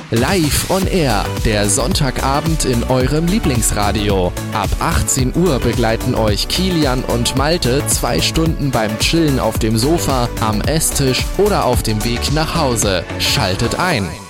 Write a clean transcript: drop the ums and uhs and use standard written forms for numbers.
Live on Air, der Sonntagabend in eurem Lieblingsradio. Ab 18 Uhr begleiten euch Kilian und Malte 2 Stunden beim Chillen auf dem Sofa, am Esstisch oder auf dem Weg nach Hause. Schaltet ein!